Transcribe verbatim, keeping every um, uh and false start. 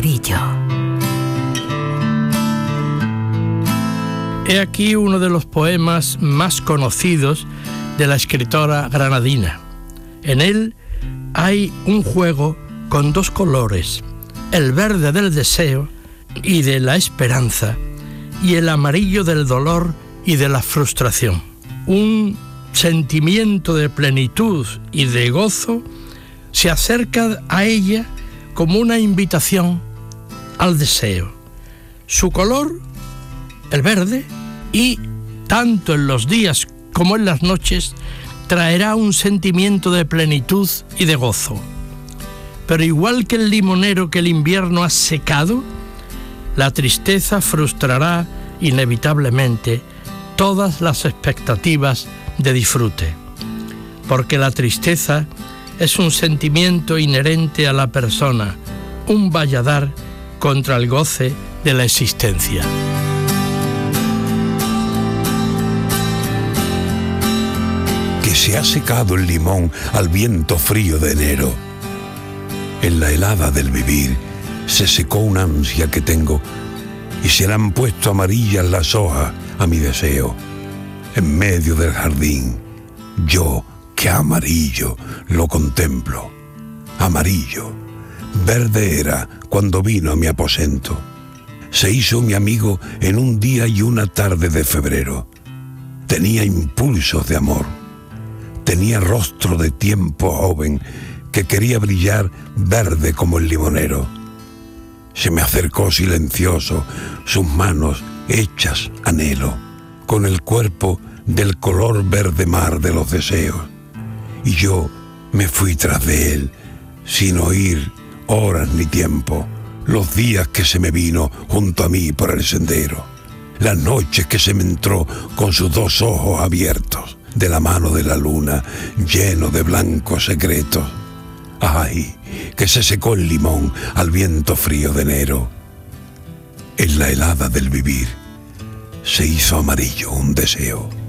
amarillo. He aquí uno de los poemas más conocidos de la escritora granadina. En él hay un juego con dos colores, el verde del deseo y de la esperanza, y el amarillo del dolor y de la frustración. Un sentimiento de plenitud y de gozo se acerca a ella como una invitación al deseo. Su color, el verde, y tanto en los días como en las noches, traerá un sentimiento de plenitud y de gozo. Pero igual que el limonero que el invierno ha secado, la tristeza frustrará inevitablemente todas las expectativas de disfrute, porque la tristeza es un sentimiento inherente a la persona, un valladar contra el goce de la existencia. Que se ha secado el limón al viento frío de enero. En la helada del vivir se secó una ansia que tengo y se le han puesto amarillas las hojas a mi deseo. En medio del jardín, yo que amarillo lo contemplo. Amarillo, verde era cuando vino a mi aposento. Se hizo mi amigo en un día y una tarde de febrero. Tenía impulsos de amor. Tenía rostro de tiempo joven que quería brillar verde como el limonero. Se me acercó silencioso, sus manos hechas anhelo, con el cuerpo del color verde mar de los deseos. Y yo me fui tras de él, sin oír horas ni tiempo, los días que se me vino junto a mí por el sendero, las noches que se me entró con sus dos ojos abiertos, de la mano de la luna, lleno de blancos secretos. ¡Ay! Que se secó el limón al viento frío de enero. En la helada del vivir se hizo amarillo un deseo.